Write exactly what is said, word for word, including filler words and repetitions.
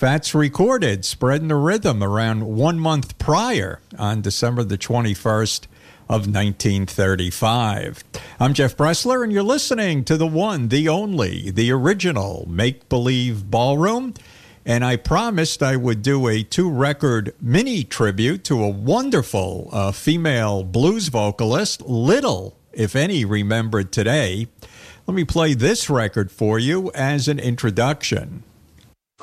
Fats recorded Spreading the Rhythm around one month prior on December the twenty-first of nineteen thirty-five. I'm Jeff Bressler, and you're listening to the one, the only, the original Make Believe Ballroom. And I promised I would do a two-record mini tribute to a wonderful uh, female blues vocalist, little, if any, remembered today. Let me play this record for you as an introduction.